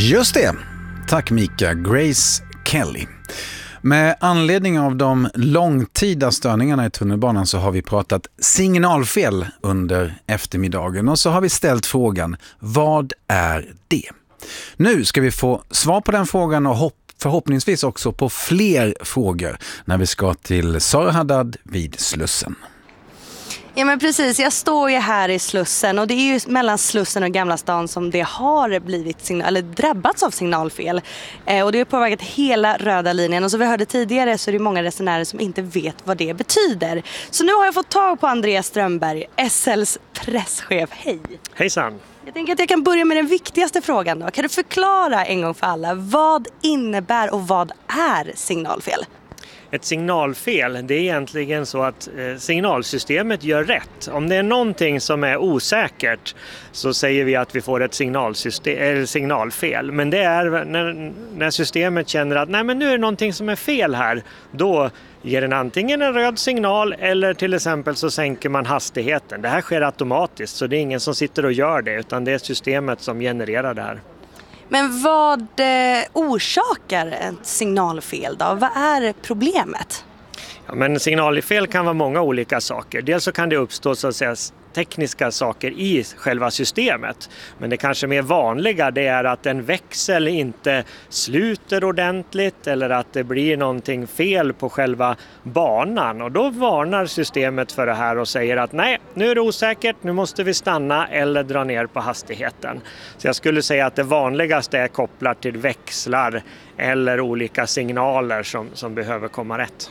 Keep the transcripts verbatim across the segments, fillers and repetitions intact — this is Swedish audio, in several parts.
Just det. Tack Mika. Grace Kelly. Med anledning av de långtida störningarna i tunnelbanan så har vi pratat signalfel under eftermiddagen och så har vi ställt frågan, vad är det? Nu ska vi få svar på den frågan och hopp, förhoppningsvis också på fler frågor när vi ska till Sara Haddad vid Slussen. Ja men precis, jag står ju här i Slussen och det är ju mellan Slussen och Gamla stan som det har blivit signal, eller drabbats av signalfel. Eh, och det har påverkat hela röda linjen och som vi hörde tidigare så är det många resenärer som inte vet vad det betyder. Så nu har jag fått tag på Andreas Strömberg, S L:s presschef. Hej! Hejsan! Jag tänker att jag kan börja med den viktigaste frågan då. Kan du förklara en gång för alla, vad innebär och vad är signalfel? Ett signalfel, det är egentligen så att eh, signalsystemet gör rätt. Om det är någonting som är osäkert så säger vi att vi får ett signalsystem, eller signalfel. Men det är när, när systemet känner att nej, men nu är det någonting som är fel här. Då ger den antingen en röd signal eller till exempel så sänker man hastigheten. Det här sker automatiskt så det är ingen som sitter och gör det utan det är systemet som genererar det här. Men vad eh, orsakar ett signalfel då? Vad är problemet? Ja, men signalfel kan vara många olika saker. Dels så kan det uppstå så att säga tekniska saker i själva systemet. Men det kanske mer vanliga det är att en växel inte sluter ordentligt eller att det blir någonting fel på själva banan. Och då varnar systemet för det här och säger att nej, nu är det osäkert, nu måste vi stanna eller dra ner på hastigheten. Så jag skulle säga att det vanligaste är kopplat till växlar eller olika signaler som, som behöver komma rätt.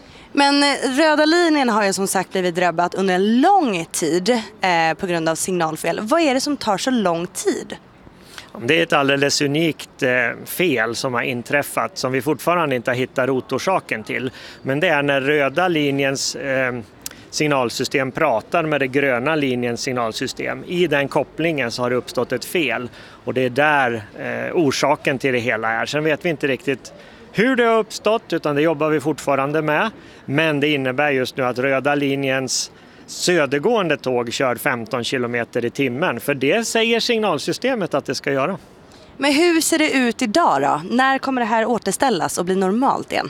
Men röda linjen har ju som sagt blivit drabbat under en lång tid eh, på grund av signalfel. Vad är det som tar så lång tid? Det är ett alldeles unikt eh, fel som har inträffat som vi fortfarande inte har hittat rotorsaken till. Men det är när röda linjens eh, signalsystem pratar med det gröna linjens signalsystem. I den kopplingen så har det uppstått ett fel och det är där eh, orsaken till det hela är. Sen vet vi inte riktigt hur det har uppstått utan det jobbar vi fortfarande med. Men det innebär just nu att röda linjens södergående tåg kör femton kilometer i timmen. För det säger signalsystemet att det ska göra. Men hur ser det ut idag då? När kommer det här återställas och bli normalt igen?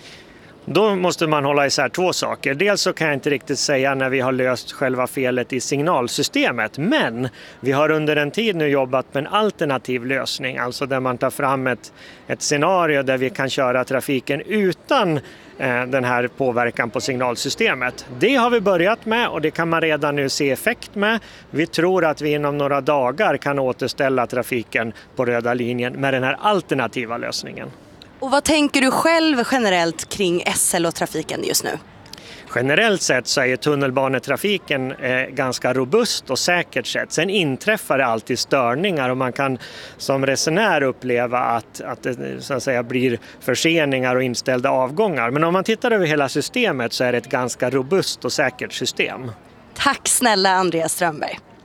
Då måste man hålla isär två saker. Dels så kan jag inte riktigt säga när vi har löst själva felet i signalsystemet. Men vi har under en tid nu jobbat med en alternativ lösning. Alltså där man tar fram ett, ett scenario där vi kan köra trafiken utan eh, den här påverkan på signalsystemet. Det har vi börjat med och det kan man redan nu se effekt med. Vi tror att vi inom några dagar kan återställa trafiken på röda linjen med den här alternativa lösningen. Och vad tänker du själv generellt kring S L och trafiken just nu? Generellt sett så är tunnelbanetrafiken eh, ganska robust och säkert sett. Sen inträffar det alltid störningar och man kan som resenär uppleva att, att det så att säga, blir förseningar och inställda avgångar. Men om man tittar över hela systemet så är det ett ganska robust och säkert system. Tack snälla Andreas Strömberg.